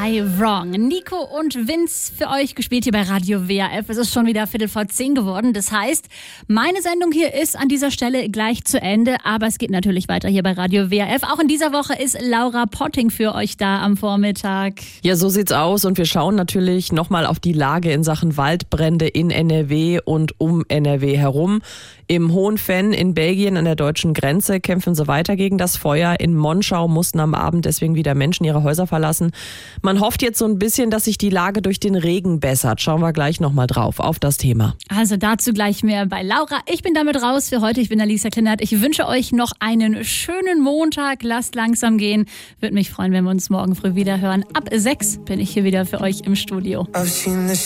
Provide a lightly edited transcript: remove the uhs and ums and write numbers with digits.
I Wrong. Nico und Vince für euch gespielt hier bei Radio WRF. Es ist schon wieder 10:15 geworden. Das heißt, meine Sendung hier ist an dieser Stelle gleich zu Ende. Aber es geht natürlich weiter hier bei Radio WRF. Auch in dieser Woche ist Laura Potting für euch da am Vormittag. Ja, so sieht's aus. Und wir schauen natürlich nochmal auf die Lage in Sachen Waldbrände in NRW und um NRW herum. Im Hohenfenn in Belgien an der deutschen Grenze kämpfen sie weiter gegen das Feuer. In Monschau mussten am Abend deswegen wieder Menschen ihre Häuser verlassen. Man hofft jetzt so ein bisschen, dass sich die Lage durch den Regen bessert. Schauen wir gleich nochmal drauf auf das Thema. Also dazu gleich mehr bei Laura. Ich bin damit raus für heute. Ich bin Alisa Kleinert. Ich wünsche euch noch einen schönen Montag. Lasst langsam gehen. Würde mich freuen, wenn wir uns morgen früh wieder hören. Ab 6 bin ich hier wieder für euch im Studio.